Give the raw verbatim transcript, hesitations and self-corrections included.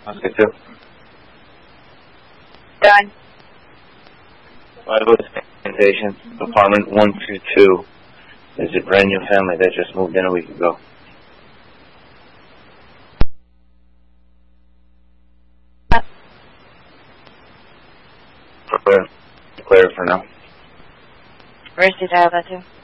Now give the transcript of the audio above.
Oscar two. Done. Vital Plantation, apartment one two two. There's a brand new family that just moved in a week ago. Clear, clear for now. Where's the dial that to?